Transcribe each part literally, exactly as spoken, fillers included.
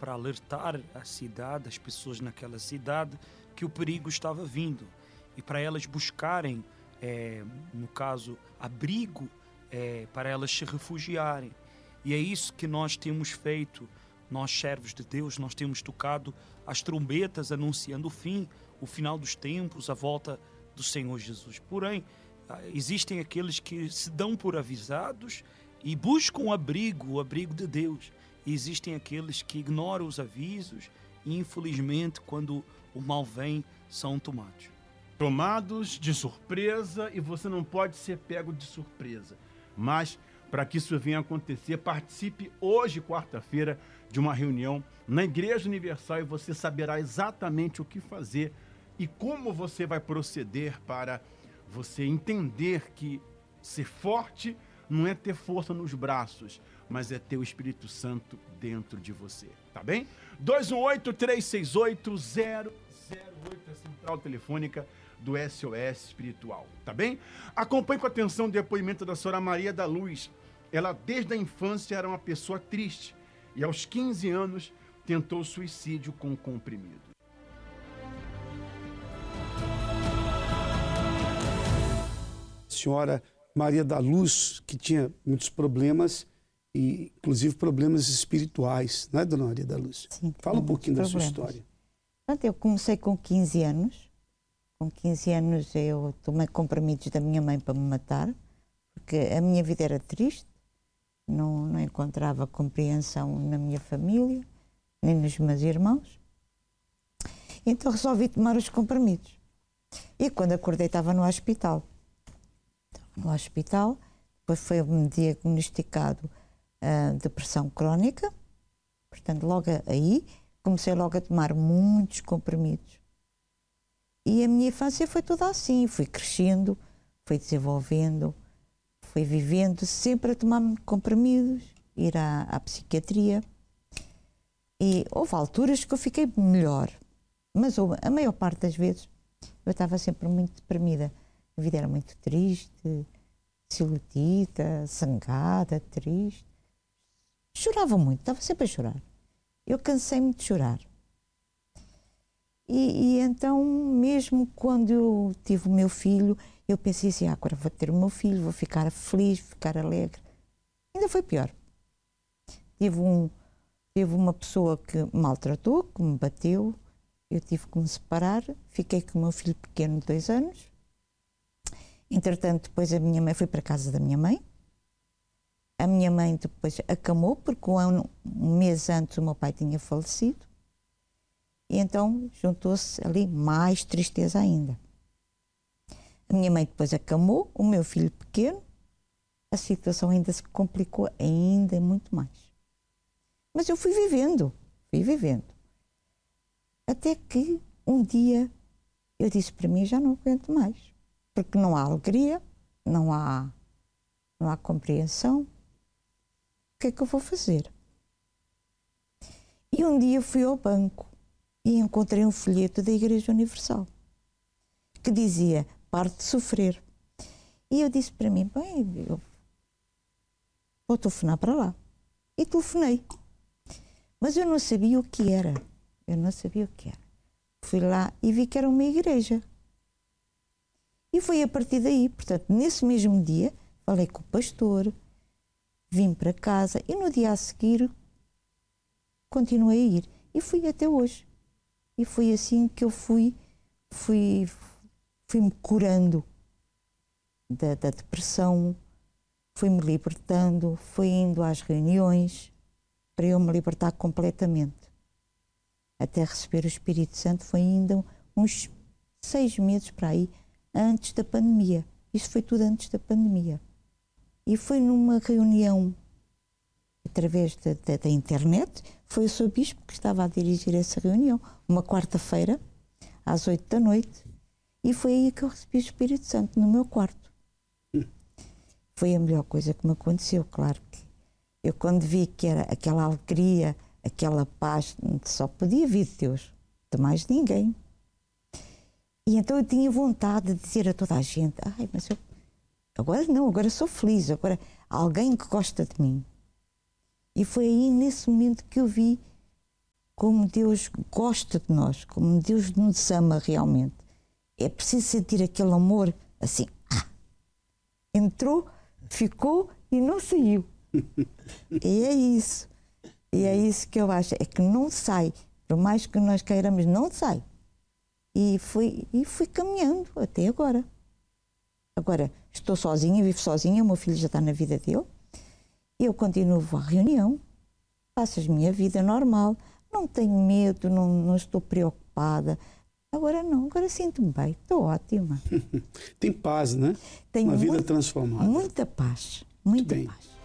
para alertar a cidade, as pessoas naquela cidade, que o perigo estava vindo. E para elas buscarem, é, no caso, abrigo, é, para elas se refugiarem. E é isso que nós temos feito, nós servos de Deus, nós temos tocado as trombetas anunciando o fim, o final dos tempos, a volta do Senhor Jesus. Porém, existem aqueles que se dão por avisados e buscam o abrigo, o abrigo de Deus. E existem aqueles que ignoram os avisos e, infelizmente, quando o mal vem, são tomados. Tomados de surpresa, e você não pode ser pego de surpresa. Mas, para que isso venha a acontecer, participe hoje, quarta-feira, de uma reunião na Igreja Universal, e você saberá exatamente o que fazer e como você vai proceder para você entender que ser forte não é ter força nos braços, mas é ter o Espírito Santo dentro de você, tá bem? dois um oito, três seis oito, zero zero oito, a central telefônica do S O S Espiritual, tá bem? Acompanhe com atenção o depoimento da senhora Maria da Luz. Ela, desde a infância, era uma pessoa triste e, aos quinze anos, tentou suicídio com comprimido. Senhora Maria da Luz, que tinha muitos problemas, e inclusive problemas espirituais, não é, dona Maria da Luz? Sim, fala um pouquinho da sua problemas. história. Portanto, eu comecei com quinze anos. Com quinze anos eu tomei comprimidos da minha mãe para me matar, porque a minha vida era triste, não, não encontrava compreensão na minha família, nem nos meus irmãos. Então resolvi tomar os comprimidos. E quando acordei estava no hospital. No hospital, depois foi-me diagnosticado uh, depressão crónica, portanto logo aí comecei logo a tomar muitos comprimidos. E a minha infância foi toda assim, fui crescendo, fui desenvolvendo, fui vivendo, sempre a tomar comprimidos, ir à, à psiquiatria. E houve alturas que eu fiquei melhor, mas houve, a maior parte das vezes eu estava sempre muito deprimida. A vida era muito triste, desiludida, zangada, triste. Chorava muito, estava sempre a chorar. Eu cansei-me de chorar. E, e então, mesmo quando eu tive o meu filho, eu pensei assim, ah, agora vou ter o meu filho, vou ficar feliz, vou ficar alegre. Ainda foi pior. Tive, um, tive uma pessoa que me maltratou, que me bateu, eu tive que me separar, fiquei com o meu filho pequeno de dois anos. Entretanto, depois a minha mãe foi para a casa da minha mãe. A minha mãe depois acamou, porque um, ano, um mês antes o meu pai tinha falecido. E então juntou-se ali mais tristeza ainda. A minha mãe depois acamou, o meu filho pequeno, a situação ainda se complicou ainda muito mais. Mas eu fui vivendo, fui vivendo. Até que um dia eu disse para mim, já não aguento mais. Porque não há alegria, não há, não há compreensão. O que é que eu vou fazer? E um dia fui ao banco e encontrei um folheto da Igreja Universal que dizia, pare de sofrer. E eu disse para mim, bem, eu vou telefonar para lá. E telefonei. Mas eu não sabia o que era. Eu não sabia o que era. Fui lá e vi que era uma igreja. E foi a partir daí, portanto, nesse mesmo dia, falei com o pastor, vim para casa e no dia a seguir continuei a ir. E fui até hoje. E foi assim que eu fui, fui, fui-me curando da, da depressão, fui-me libertando, fui indo às reuniões para eu me libertar completamente. Até receber o Espírito Santo foi ainda uns seis meses para aí, antes da pandemia. Isso foi tudo antes da pandemia. E foi numa reunião através da, da, da internet, foi o seu bispo que estava a dirigir essa reunião, uma quarta-feira, às oito da noite, e foi aí que eu recebi o Espírito Santo, no meu quarto. Foi a melhor coisa que me aconteceu, claro que eu quando vi que era aquela alegria, aquela paz, só podia vir de Deus, de mais ninguém. E então eu tinha vontade de dizer a toda a gente, ai, mas eu, agora não, agora sou feliz, agora há alguém que gosta de mim. E foi aí, nesse momento, que eu vi como Deus gosta de nós, como Deus nos ama realmente. É preciso sentir aquele amor assim. Ah, entrou, ficou e não saiu. E é isso. E é isso que eu acho. É que não sai. Por mais que nós queiramos, não sai. E fui, e fui caminhando até agora. Agora, estou sozinha, vivo sozinha, o meu filho já está na vida dele. Eu continuo à reunião, faço a minha vida normal, não tenho medo, não, não estou preocupada. Agora não, agora sinto-me bem, estou ótima. Tem paz, né? Tenho uma vida muito, transformada. Muita paz, muita Bem. paz.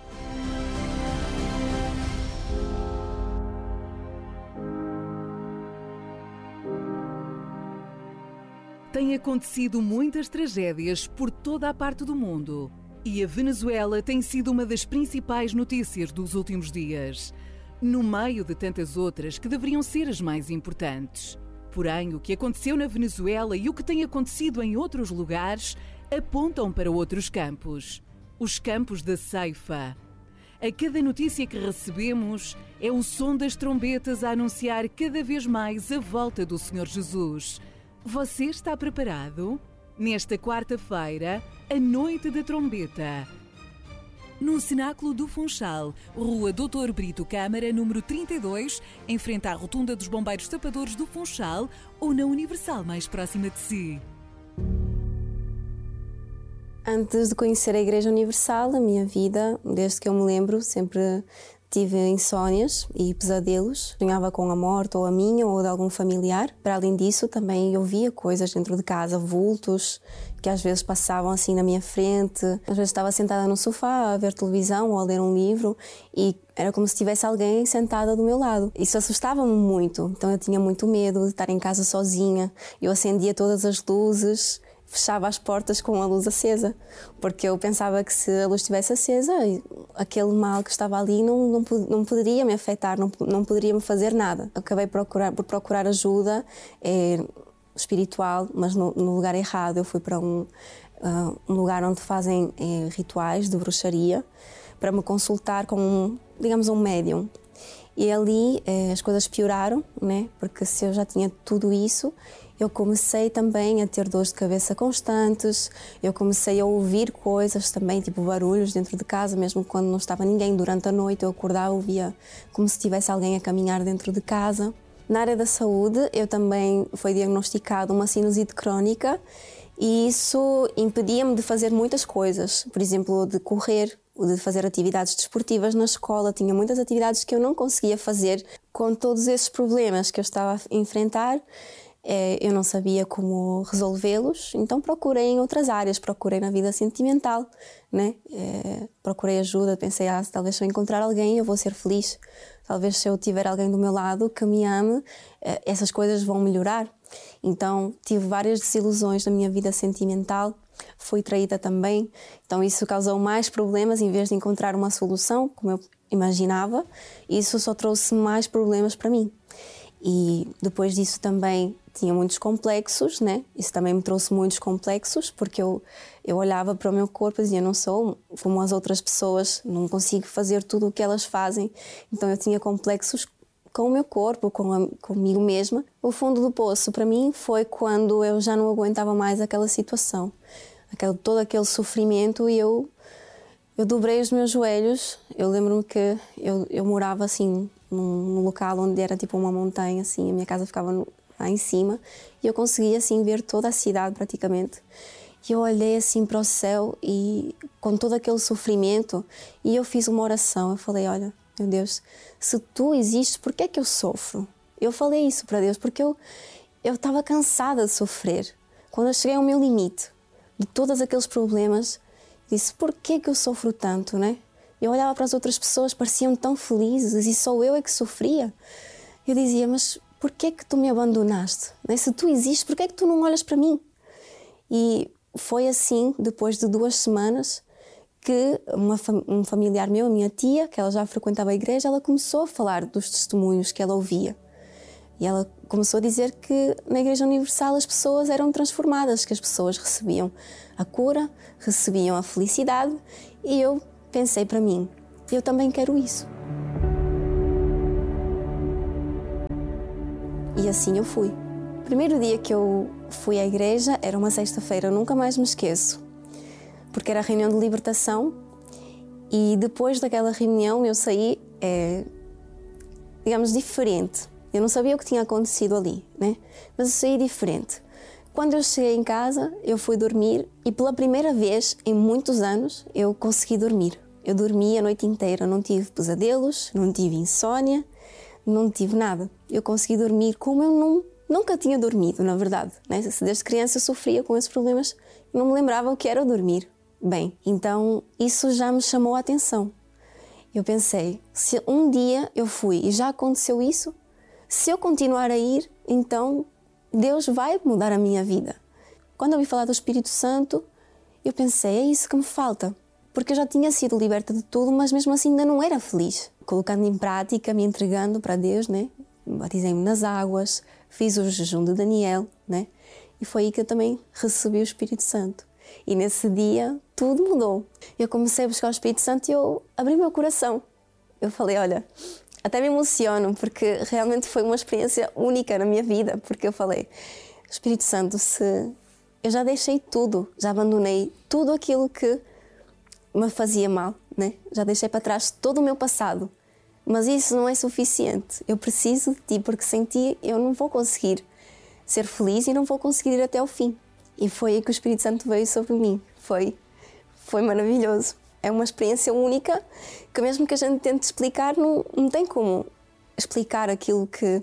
Têm acontecido muitas tragédias por toda a parte do mundo. E a Venezuela tem sido uma das principais notícias dos últimos dias, no meio de tantas outras que deveriam ser as mais importantes. Porém, o que aconteceu na Venezuela e o que tem acontecido em outros lugares apontam para outros campos. Os campos da ceifa. A cada notícia que recebemos é o som das trombetas a anunciar cada vez mais a volta do Senhor Jesus. Você está preparado? Nesta quarta-feira, a Noite da Trombeta. No Cenáculo do Funchal, Rua doutor Brito Câmara, número trinta e dois, em frente à Rotunda dos Bombeiros Tapadores do Funchal, ou na Universal mais próxima de si. Antes de conhecer a Igreja Universal, a minha vida, desde que eu me lembro, sempre tive insónias e pesadelos. Sonhava com a morte, ou a minha, ou de algum familiar. Para além disso, também eu via coisas dentro de casa, vultos, que às vezes passavam assim na minha frente. Às vezes estava sentada no sofá a ver televisão ou a ler um livro e era como se tivesse alguém sentada do meu lado. Isso assustava-me muito, então eu tinha muito medo de estar em casa sozinha. Eu acendia todas as luzes, fechava as portas com a luz acesa, porque eu pensava que se a luz estivesse acesa, aquele mal que estava ali não, não, não poderia me afetar, não, não poderia me fazer nada. Acabei procurar, por procurar ajuda é, espiritual, mas no, no lugar errado. Eu fui para um, uh, um lugar onde fazem é, rituais de bruxaria, para me consultar com, um, digamos, um médium. E ali é, as coisas pioraram, né? Porque se eu já tinha tudo isso, eu comecei também a ter dores de cabeça constantes, eu comecei a ouvir coisas também, tipo barulhos dentro de casa, mesmo quando não estava ninguém. Durante a noite eu acordava, ouvia como se tivesse alguém a caminhar dentro de casa. Na área da saúde, eu também foi diagnosticado uma sinusite crónica e isso impedia-me de fazer muitas coisas, por exemplo, de correr, de fazer atividades desportivas na escola. Tinha muitas atividades que eu não conseguia fazer com todos esses problemas que eu estava a enfrentar. Eu não sabia como resolvê-los, então procurei em outras áreas, procurei na vida sentimental, né? É, procurei ajuda, pensei, ah, talvez se eu encontrar alguém eu vou ser feliz, talvez se eu tiver alguém do meu lado que me ame, essas coisas vão melhorar. Então tive várias desilusões na minha vida sentimental, fui traída também, então isso causou mais problemas em vez de encontrar uma solução, como eu imaginava, isso só trouxe mais problemas para mim. E depois disso também tinha muitos complexos, né? Isso também me trouxe muitos complexos, porque eu, eu olhava para o meu corpo e dizia, não sou como as outras pessoas, não consigo fazer tudo o que elas fazem. Então eu tinha complexos com o meu corpo, com a, comigo mesma. O fundo do poço para mim foi quando eu já não aguentava mais aquela situação, aquele, todo aquele sofrimento, e eu, eu dobrei os meus joelhos. Eu lembro-me que eu, eu morava assim num local onde era tipo uma montanha, assim, a minha casa ficava no, lá em cima, e eu conseguia assim ver toda a cidade praticamente. E eu olhei assim para o céu e com todo aquele sofrimento, e eu fiz uma oração. Eu falei, olha, meu Deus, se tu existes, por que é que eu sofro? Eu falei isso para Deus porque eu eu estava cansada de sofrer. Quando eu cheguei ao meu limite de todos aqueles problemas, disse, por que é que eu sofro tanto, né? Eu olhava para as outras pessoas, pareciam tão felizes, e só eu é que sofria. Eu dizia, mas por que é que tu me abandonaste? Se tu existes, por que é que tu não olhas para mim? E foi assim, depois de duas semanas, que uma, um familiar meu, a minha tia, que ela já frequentava a igreja, ela começou a falar dos testemunhos que ela ouvia. E ela começou a dizer que na Igreja Universal as pessoas eram transformadas, que as pessoas recebiam a cura, recebiam a felicidade, e eu pensei para mim, eu também quero isso. E assim eu fui. O primeiro dia que eu fui à igreja era uma sexta-feira, eu nunca mais me esqueço, porque era a reunião de libertação, e depois daquela reunião eu saí, é, digamos, diferente. Eu não sabia o que tinha acontecido ali, né? Mas eu saí diferente. Quando eu cheguei em casa, eu fui dormir e pela primeira vez em muitos anos eu consegui dormir. Eu dormi a noite inteira, não tive pesadelos, não tive insónia, não tive nada. Eu consegui dormir como eu não, nunca tinha dormido, na verdade, né? Desde criança eu sofria com esses problemas e não me lembrava o que era dormir bem. Então isso já me chamou a atenção. Eu pensei, se um dia eu fui e já aconteceu isso, se eu continuar a ir, então Deus vai mudar a minha vida. Quando eu ouvi falar do Espírito Santo, eu pensei, é isso que me falta. Porque eu já tinha sido liberta de tudo, mas mesmo assim ainda não era feliz. Colocando em prática, me entregando para Deus, né? Batizei-me nas águas, fiz o jejum de Daniel, né? E foi aí que eu também recebi o Espírito Santo. E nesse dia, tudo mudou. Eu comecei a buscar o Espírito Santo e eu abri meu coração. Eu falei, olha, até me emociono, porque realmente foi uma experiência única na minha vida, porque eu falei, Espírito Santo, se eu já deixei tudo, já abandonei tudo aquilo que me fazia mal, né? Já deixei para trás todo o meu passado, mas isso não é suficiente. Eu preciso de ti, porque sem ti eu não vou conseguir ser feliz e não vou conseguir ir até ao fim. E foi aí que o Espírito Santo veio sobre mim. Foi, foi maravilhoso. É uma experiência única que mesmo que a gente tente explicar, não, não tem como explicar aquilo que,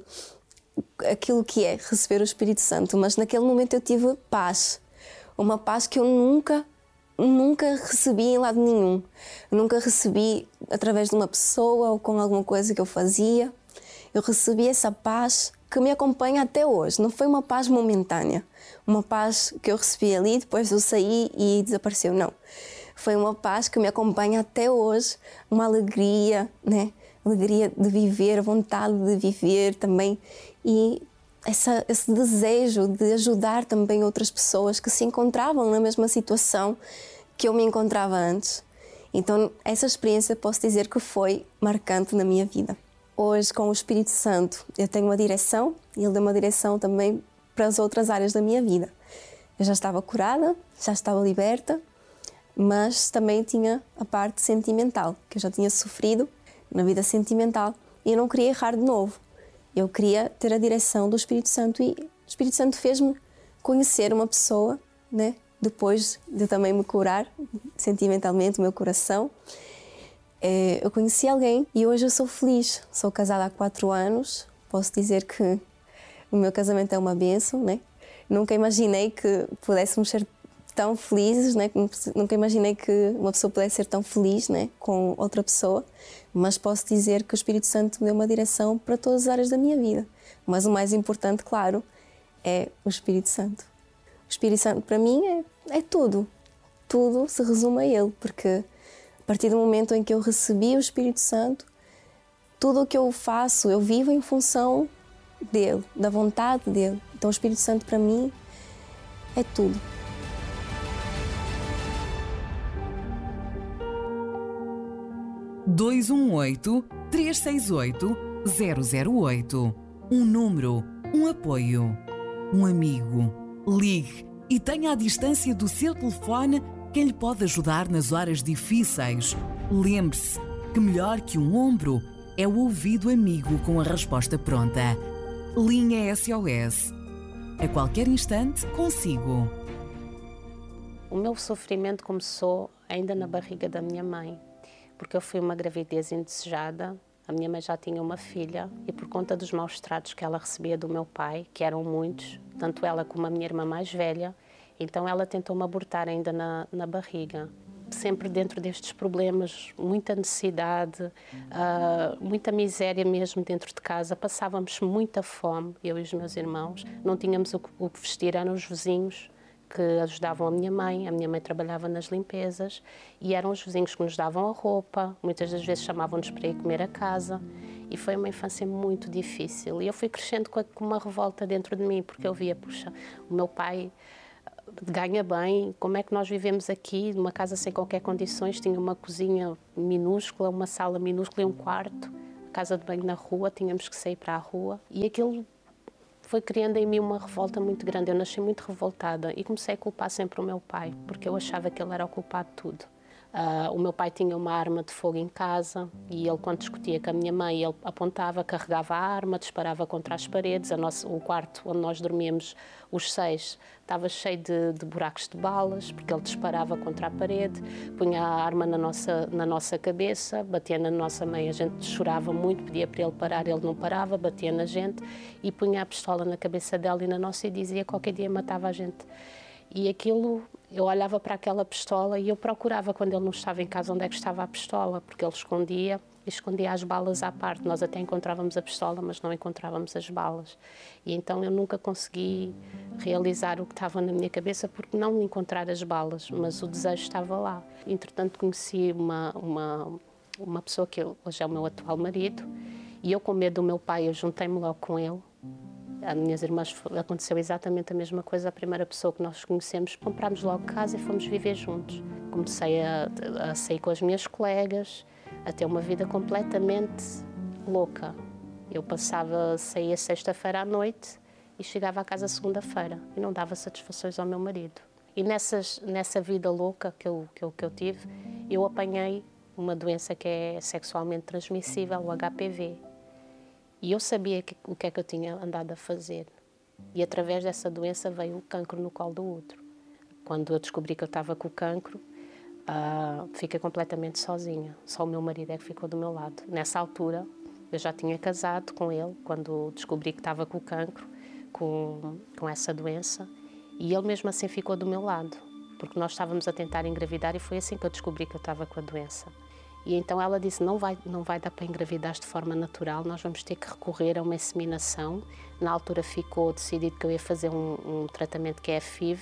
aquilo que é receber o Espírito Santo. Mas naquele momento eu tive paz. Uma paz que eu nunca, nunca recebi em lado nenhum. Eu nunca recebi através de uma pessoa ou com alguma coisa que eu fazia. Eu recebi essa paz que me acompanha até hoje. Não foi uma paz momentânea. Uma paz que eu recebi ali, depois eu saí e desapareceu. Não. Foi uma paz que me acompanha até hoje, uma alegria, né? Alegria de viver, vontade de viver também e essa, esse desejo de ajudar também outras pessoas que se encontravam na mesma situação que eu me encontrava antes. Então, essa experiência posso dizer que foi marcante na minha vida. Hoje, com o Espírito Santo, eu tenho uma direção e ele deu uma direção também para as outras áreas da minha vida. Eu já estava curada, já estava liberta, mas também tinha a parte sentimental, que eu já tinha sofrido na vida sentimental e eu não queria errar de novo. Eu queria ter a direção do Espírito Santo e o Espírito Santo fez-me conhecer uma pessoa, né? Depois de também me curar sentimentalmente, o meu coração. É, eu conheci alguém e hoje eu sou feliz. Sou casada há quatro anos, posso dizer que o meu casamento é uma bênção, né? Nunca imaginei que pudéssemos ser tão felizes, né? Nunca imaginei que uma pessoa pudesse ser tão feliz, né? Com outra pessoa, mas posso dizer que o Espírito Santo me deu uma direção para todas as áreas da minha vida. Mas o mais importante, claro, é o Espírito Santo. O Espírito Santo para mim é, é tudo. Tudo se resume a Ele, porque a partir do momento em que eu recebi o Espírito Santo, tudo o que eu faço, eu vivo em função dele, da vontade dele. Então o Espírito Santo para mim é tudo. dois um oito, três seis oito, zero zero oito. Um número, um apoio, um amigo. Ligue e tenha à distância do seu telefone quem lhe pode ajudar nas horas difíceis. Lembre-se que melhor que um ombro é o ouvido amigo com a resposta pronta. Linha S O S. A qualquer instante, consigo. O meu sofrimento começou ainda na barriga da minha mãe, porque eu fui uma gravidez indesejada. A minha mãe já tinha uma filha e por conta dos maus tratos que ela recebia do meu pai, que eram muitos, tanto ela como a minha irmã mais velha, então ela tentou-me abortar ainda na, na barriga. Sempre dentro destes problemas, muita necessidade, uh, muita miséria mesmo dentro de casa. Passávamos muita fome, eu e os meus irmãos. Não tínhamos o, o que vestir, eram os vizinhos que ajudavam a minha mãe. A minha mãe trabalhava nas limpezas e eram os vizinhos que nos davam a roupa. Muitas das vezes chamavam-nos para ir comer a casa. E foi uma infância muito difícil. E eu fui crescendo com uma revolta dentro de mim, porque eu via, puxa, o meu pai ganha bem, como é que nós vivemos aqui, numa casa sem qualquer condições, tinha uma cozinha minúscula, uma sala minúscula e um quarto, casa de banho na rua, tínhamos que sair para a rua. E aquilo foi criando em mim uma revolta muito grande. Eu nasci muito revoltada e comecei a culpar sempre o meu pai, porque eu achava que ele era o culpado de tudo. Uh, o meu pai tinha uma arma de fogo em casa e ele, quando discutia com a minha mãe, ele apontava, carregava a arma, disparava contra as paredes. A nossa, o quarto onde nós dormíamos, os seis, estava cheio de, de buracos de balas, porque ele disparava contra a parede, punha a arma na nossa, na nossa cabeça, batia na nossa mãe, a gente chorava muito, pedia para ele parar, ele não parava, batia na gente e punha a pistola na cabeça dela e na nossa e dizia que qualquer dia matava a gente. E aquilo, eu olhava para aquela pistola e eu procurava, quando ele não estava em casa, onde é que estava a pistola, porque ele escondia e escondia as balas à parte. Nós até encontrávamos a pistola, mas não encontrávamos as balas. E então eu nunca consegui realizar o que estava na minha cabeça, porque não encontrar as balas, mas o desejo estava lá. Entretanto, conheci uma, uma, uma pessoa que hoje é o meu atual marido, e eu, com medo do meu pai, eu juntei-me logo com ele. As minhas irmãs, aconteceu exatamente a mesma coisa. A primeira pessoa que nós conhecemos, comprámos logo casa e fomos viver juntos. Comecei a, a sair com as minhas colegas, a ter uma vida completamente louca. Eu passava, saía sexta-feira à noite e chegava à casa segunda-feira e não dava satisfações ao meu marido. E nessas, nessa vida louca que eu, que, eu, que eu tive, eu apanhei uma doença que é sexualmente transmissível, o H P V. E eu sabia que, o que é que eu tinha andado a fazer. E através dessa doença veio o cancro no colo do útero. Quando eu descobri que eu estava com o cancro, uh, fiquei completamente sozinha. Só o meu marido é que ficou do meu lado. Nessa altura, eu já tinha casado com ele, quando descobri que estava com o cancro, com, com essa doença. E ele mesmo assim ficou do meu lado, porque nós estávamos a tentar engravidar e foi assim que eu descobri que eu estava com a doença. E então ela disse, não vai, não vai dar para engravidar de forma natural, nós vamos ter que recorrer a uma inseminação. Na altura ficou decidido que eu ia fazer um, um tratamento que é a F I V,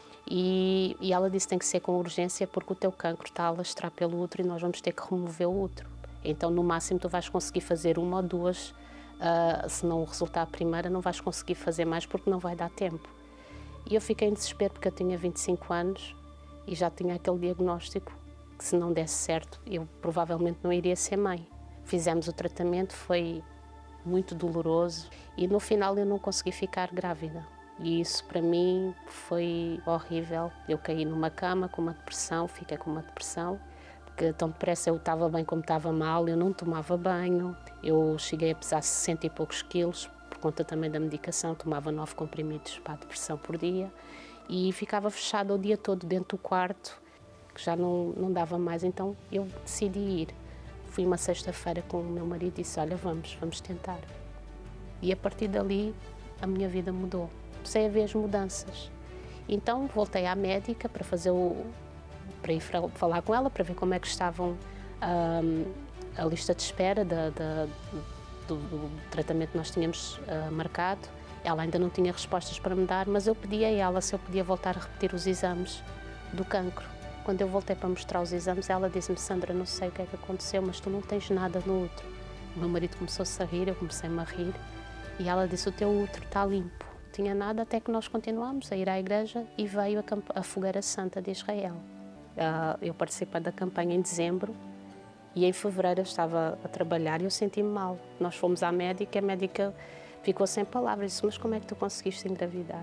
e, e ela disse, tem que ser com urgência porque o teu cancro está a alastrar pelo útero e nós vamos ter que remover o útero. Então, no máximo, tu vais conseguir fazer uma ou duas, uh, se não resultar a primeira, não vais conseguir fazer mais porque não vai dar tempo. E eu fiquei em desespero porque eu tinha vinte e cinco anos e já tinha aquele diagnóstico, que se não desse certo, eu provavelmente não iria ser mãe. Fizemos o tratamento, foi muito doloroso e no final eu não consegui ficar grávida. E isso para mim foi horrível. Eu caí numa cama com uma depressão, fiquei com uma depressão, porque tão depressa eu estava bem como estava mal, eu não tomava banho, eu cheguei a pesar sessenta e poucos quilos, por conta também da medicação, tomava nove comprimidos para a depressão por dia e ficava fechada o dia todo dentro do quarto, que já não, não dava mais, então eu decidi ir. Fui uma sexta-feira com o meu marido e disse, olha, vamos, vamos tentar. E a partir dali a minha vida mudou. Comecei a ver as mudanças. Então voltei à médica para fazer o, para ir falar com ela, para ver como é que estavam um, a lista de espera da, da, do, do tratamento que nós tínhamos uh, marcado. Ela ainda não tinha respostas para me dar, mas eu pedi a ela se eu podia voltar a repetir os exames do cancro. Quando eu voltei para mostrar os exames, ela disse-me, Sandra, não sei o que é que aconteceu, mas tu não tens nada no útero. O meu marido começou-se a rir, eu comecei-me a rir, e ela disse, o teu útero está limpo. Não tinha nada, até que nós continuamos a ir à igreja e veio a, a Fogueira Santa de Israel. Uh, eu participei da campanha em dezembro e em fevereiro eu estava a trabalhar e eu senti-me mal. Nós fomos à médica, a médica ficou sem palavras, disse, mas como é que tu conseguiste engravidar?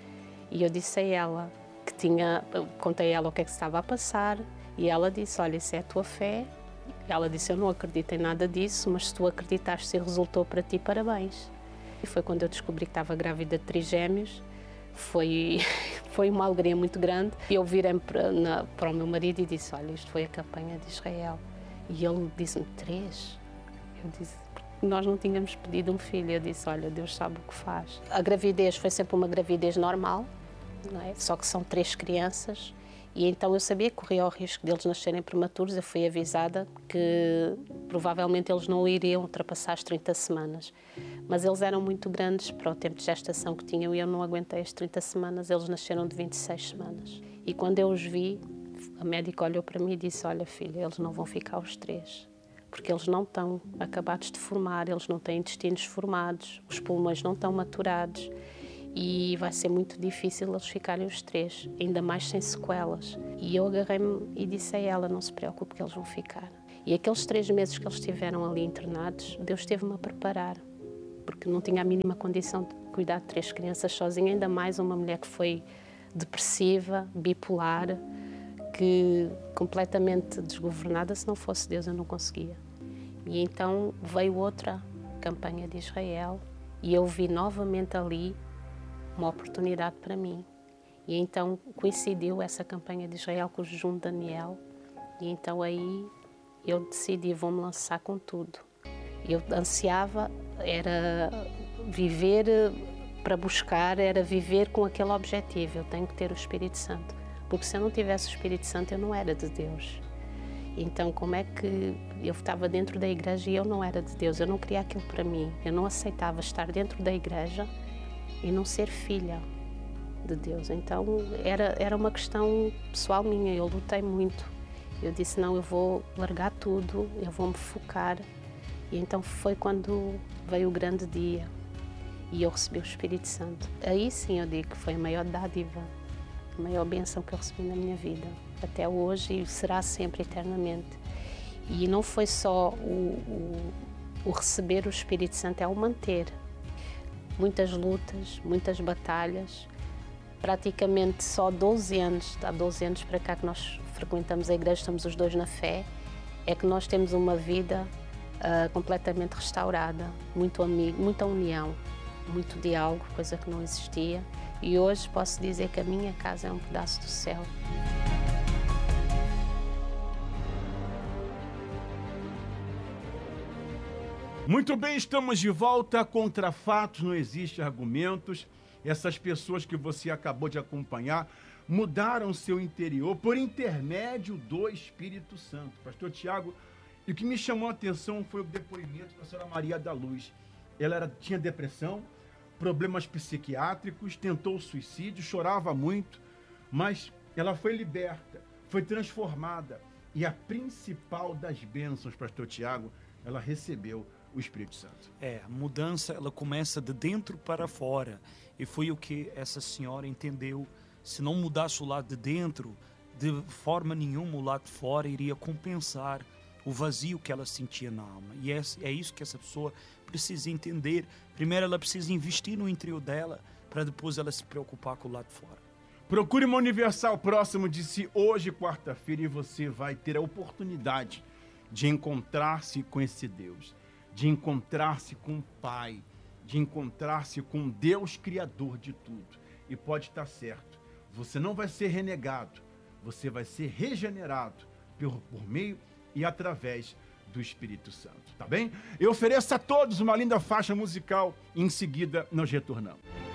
E eu disse a ela, que tinha, contei a ela o que é que estava a passar e ela disse, olha, isso é a tua fé. Ela disse, eu não acredito em nada disso, mas se tu acreditaste e resultou para ti, parabéns. E foi quando eu descobri que estava grávida de trigêmeos, foi, foi uma alegria muito grande. E eu virei para, na, para o meu marido e disse, olha, isto foi a campanha de Israel. E ele disse-me, três? Eu disse, porque nós não tínhamos pedido um filho. Eu disse, olha, Deus sabe o que faz. A gravidez foi sempre uma gravidez normal, não é? Só que são três crianças e então eu sabia que corria o risco deles nascerem prematuros. Eu fui avisada que provavelmente eles não iriam ultrapassar as trinta semanas, mas eles eram muito grandes para o tempo de gestação que tinham e eu não aguentei as trinta semanas. Eles nasceram de vinte e seis semanas e quando eu os vi, a médica olhou para mim e disse, olha filha, eles não vão ficar os três, porque eles não estão acabados de formar, eles não têm intestinos formados, os pulmões não estão maturados e vai ser muito difícil eles ficarem os três, ainda mais sem sequelas. E eu agarrei-me e disse a ela, não se preocupe que eles vão ficar. E aqueles três meses que eles estiveram ali internados, Deus esteve-me a preparar porque não tinha a mínima condição de cuidar de três crianças sozinha, ainda mais uma mulher que foi depressiva, bipolar, que completamente desgovernada. Se não fosse Deus, eu não conseguia. E então veio outra campanha de Israel e eu vi novamente ali uma oportunidade para mim. E então coincidiu essa campanha de Israel com o jejum de Daniel. E então aí eu decidi, vou-me lançar com tudo. Eu ansiava, era viver para buscar, era viver com aquele objetivo. Eu tenho que ter o Espírito Santo. Porque se eu não tivesse o Espírito Santo, eu não era de Deus. Então, como é que eu estava dentro da igreja e eu não era de Deus? Eu não queria aquilo para mim. Eu não aceitava estar dentro da igreja e não ser filha de Deus. Então, era, era uma questão pessoal minha. Eu lutei muito. Eu disse, não, eu vou largar tudo, eu vou me focar. E então foi quando veio o grande dia e eu recebi o Espírito Santo. Aí sim eu digo que foi a maior dádiva, a maior bênção que eu recebi na minha vida. Até hoje e será sempre, eternamente. E não foi só o, o, o receber o Espírito Santo, é o manter. Muitas lutas, muitas batalhas. Praticamente só doze anos, há doze anos para cá que nós frequentamos a igreja, estamos os dois na fé, é que nós temos uma vida uh, completamente restaurada, muito amigo, muita união, muito diálogo, coisa que não existia. E hoje posso dizer que a minha casa é um pedaço do céu. Muito bem, estamos de volta. Contra fatos não existem argumentos. Essas pessoas que você acabou de acompanhar mudaram seu interior por intermédio do Espírito Santo. Pastor Tiago, e o que me chamou a atenção foi o depoimento da senhora Maria da Luz. Ela era, tinha depressão, problemas psiquiátricos, tentou suicídio, chorava muito, mas ela foi liberta, foi transformada. E a principal das bênçãos, pastor Tiago, ela recebeu o Espírito Santo. É, a mudança, ela começa de dentro para fora. E foi o que essa senhora entendeu. Se não mudasse o lado de dentro, de forma nenhuma o lado de fora iria compensar o vazio que ela sentia na alma. E é, é isso que essa pessoa precisa entender. Primeiro ela precisa investir no interior dela, para depois ela se preocupar com o lado de fora. Procure uma Universal próximo de si hoje, quarta-feira, e você vai ter a oportunidade de encontrar-se com esse Deus, de encontrar-se com o Pai, de encontrar-se com Deus Criador de tudo. E pode estar certo, você não vai ser renegado, você vai ser regenerado por, por meio e através do Espírito Santo, tá bem? Eu ofereço a todos uma linda faixa musical e em seguida nós retornamos.